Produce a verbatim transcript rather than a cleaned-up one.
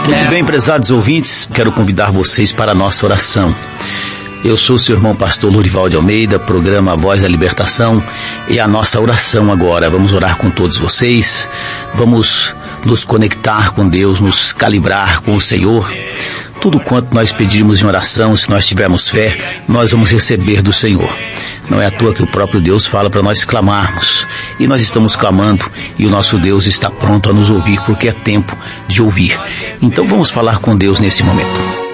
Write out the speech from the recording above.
Muito bem, prezados ouvintes, quero convidar vocês para a nossa oração. Eu sou o seu irmão pastor Lorival de Almeida, programa Voz da Libertação, e a nossa oração agora. Vamos orar com todos vocês, vamos nos conectar com Deus, nos calibrar com o Senhor. Tudo quanto nós pedirmos em oração, se nós tivermos fé, nós vamos receber do Senhor. Não é à toa que o próprio Deus fala para nós clamarmos. E nós estamos clamando e o nosso Deus está pronto a nos ouvir, porque é tempo de ouvir. Então vamos falar com Deus nesse momento.